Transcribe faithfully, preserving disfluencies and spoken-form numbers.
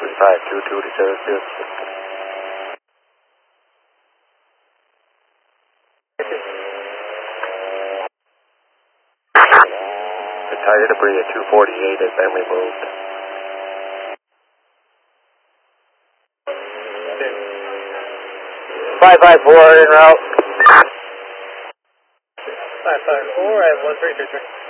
five two two to zero zero. The tire debris at two forty-eight has been removed. five five four en route. five five four, I have one three three three.